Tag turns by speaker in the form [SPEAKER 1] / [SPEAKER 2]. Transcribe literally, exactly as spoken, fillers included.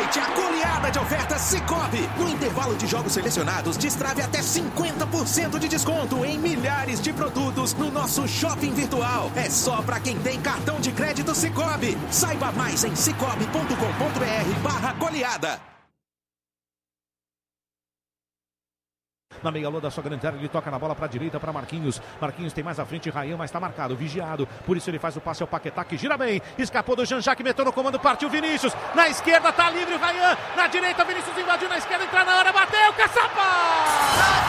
[SPEAKER 1] Aproveite a goleada de ofertas Sicoob. No intervalo de jogos selecionados, destrave até cinquenta por cento de desconto em milhares de produtos no nosso shopping virtual. É só para quem tem cartão de crédito Sicoob. Saiba mais em cicobi ponto com ponto br barra goleada.
[SPEAKER 2] Na meia-lua da sua grande área, ele toca na bola para a direita, para Marquinhos. Marquinhos tem mais à frente, Rayan, mas está marcado, vigiado. Por isso ele faz o passe ao Paquetá, que gira bem. Escapou do Jean-Jacques, meteu no comando, partiu Vinícius. Na esquerda, tá livre o Rayan. Na direita, Vinícius invadiu na esquerda, entra na hora, bateu, caçapa!